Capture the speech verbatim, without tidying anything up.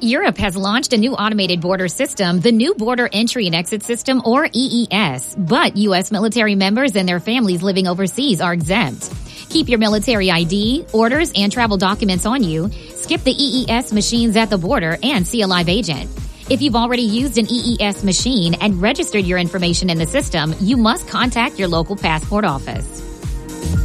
Europe has launched a new automated border system, the New Border Entry and Exit System, or E E S. But U S military members and their families living overseas are exempt. Keep your military I D, orders, and travel documents on you. Skip the E E S machines at the border and see a live agent. If you've already used an E E S machine and registered your information in the system, you must contact your local passport office.